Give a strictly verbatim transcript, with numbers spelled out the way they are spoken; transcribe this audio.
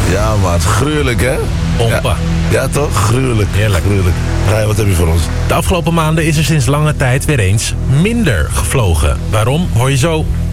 Ja, maat. Gruwelijk, hè? Ompa. Ja, ja toch? Gruwelijk. Heerlijk. Gruwelijk. Rij, wat heb je voor ons? De afgelopen maanden is er sinds lange tijd weer eens minder gevlogen. Waarom, hoor je zo.